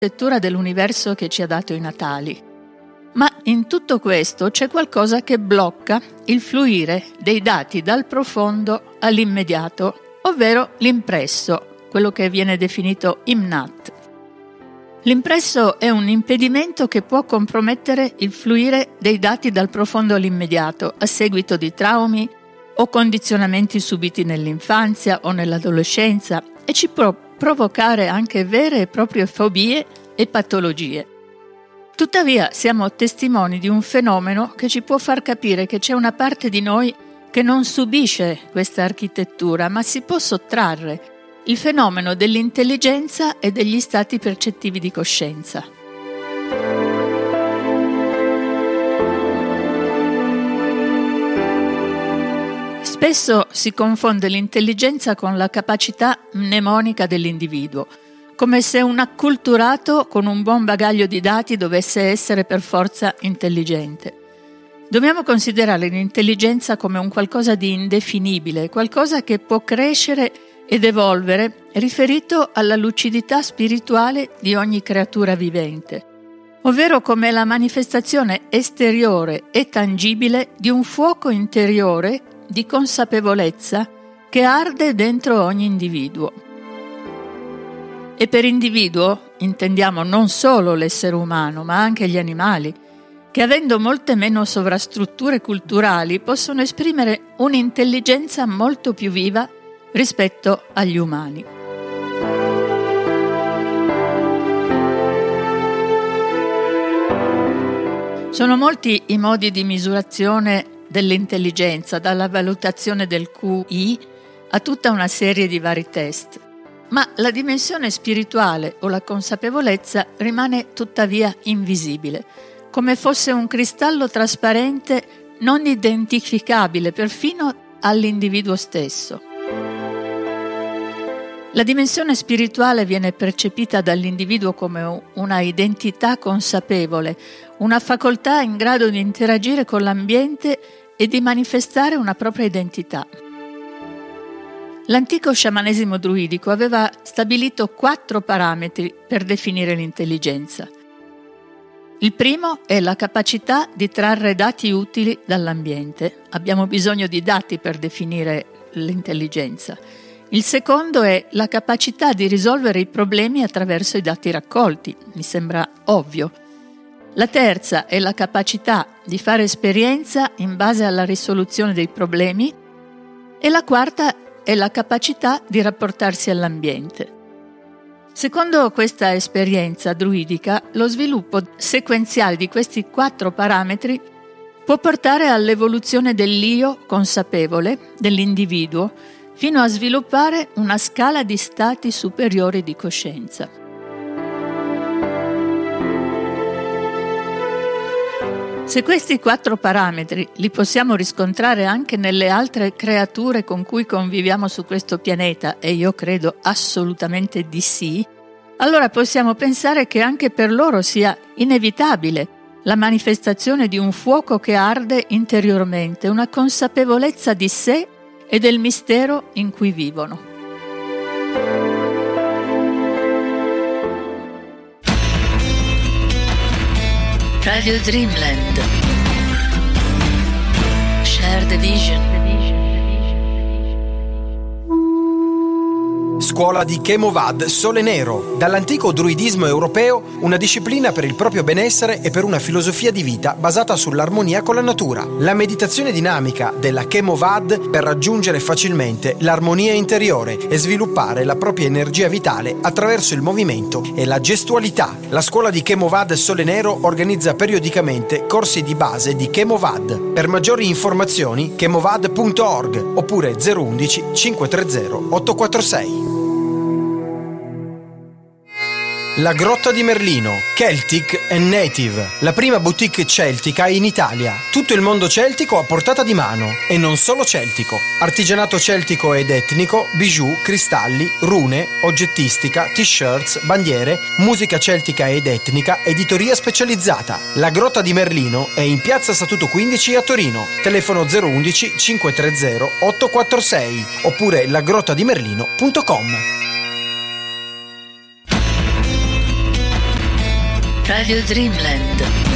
l'architettura dell'universo che ci ha dato i natali. Ma in tutto questo c'è qualcosa che blocca il fluire dei dati dal profondo all'immediato, ovvero l'impresso, quello che viene definito IMNAT. L'impresso è un impedimento che può compromettere il fluire dei dati dal profondo all'immediato a seguito di traumi o condizionamenti subiti nell'infanzia o nell'adolescenza e ci può provocare anche vere e proprie fobie e patologie. Tuttavia siamo testimoni di un fenomeno che ci può far capire che c'è una parte di noi che non subisce questa architettura, ma si può sottrarre: il fenomeno dell'intelligenza e degli stati percettivi di coscienza. Spesso si confonde l'intelligenza con la capacità mnemonica dell'individuo, come se un acculturato con un buon bagaglio di dati dovesse essere per forza intelligente. Dobbiamo considerare l'intelligenza come un qualcosa di indefinibile, qualcosa che può crescere ed evolvere, riferito alla lucidità spirituale di ogni creatura vivente, ovvero come la manifestazione esteriore e tangibile di un fuoco interiore di consapevolezza che arde dentro ogni individuo. E per individuo intendiamo non solo l'essere umano, ma anche gli animali, che avendo molte meno sovrastrutture culturali possono esprimere un'intelligenza molto più viva rispetto agli umani. Sono molti i modi di misurazione dell'intelligenza, dalla valutazione del QI a tutta una serie di vari test. Ma la dimensione spirituale o la consapevolezza rimane tuttavia invisibile, come fosse un cristallo trasparente non identificabile perfino all'individuo stesso. La dimensione spirituale viene percepita dall'individuo come una identità consapevole, una facoltà in grado di interagire con l'ambiente e di manifestare una propria identità. L'antico sciamanesimo druidico aveva stabilito 4 parametri per definire l'intelligenza. Il primo è la capacità di trarre dati utili dall'ambiente. Abbiamo bisogno di dati per definire l'intelligenza. Il secondo è la capacità di risolvere i problemi attraverso i dati raccolti. Mi sembra ovvio. La terza è la capacità di fare esperienza in base alla risoluzione dei problemi. E la quarta è la capacità di rapportarsi all'ambiente. Secondo questa esperienza druidica, lo sviluppo sequenziale di questi 4 parametri può portare all'evoluzione dell'io consapevole dell'individuo fino a sviluppare una scala di stati superiori di coscienza. Se questi 4 parametri li possiamo riscontrare anche nelle altre creature con cui conviviamo su questo pianeta, e io credo assolutamente di sì, allora possiamo pensare che anche per loro sia inevitabile la manifestazione di un fuoco che arde interiormente, una consapevolezza di sé e del mistero in cui vivono. Radio Dreamland. Share the vision. Scuola di Chemovad Sole Nero, dall'antico druidismo europeo, una disciplina per il proprio benessere e per una filosofia di vita basata sull'armonia con la natura. La meditazione dinamica della Chemovad per raggiungere facilmente l'armonia interiore e sviluppare la propria energia vitale attraverso il movimento e la gestualità. La scuola di Chemovad Sole Nero organizza periodicamente corsi di base di Chemovad. Per maggiori informazioni chemovad.org oppure 011 530 846. La Grotta di Merlino, Celtic and Native, la prima boutique celtica in Italia. Tutto il mondo celtico a portata di mano, e non solo celtico. Artigianato celtico ed etnico, bijou, cristalli, rune, oggettistica, t-shirts, bandiere, musica celtica ed etnica, editoria specializzata. La Grotta di Merlino è in piazza Statuto 15 a Torino. Telefono 011 530 846 oppure lagrottadimerlino.com. Radio Dreamland.